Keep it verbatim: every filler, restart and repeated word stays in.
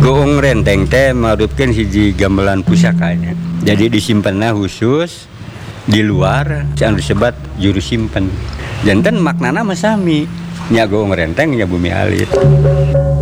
Goong renteng teh marupkeun hiji gamelan pusakanya. Jadi disimpenna khusus di luar anu disebat juru simpen. Janten maknana mah sami. Nya goong renteng nya bumi alit.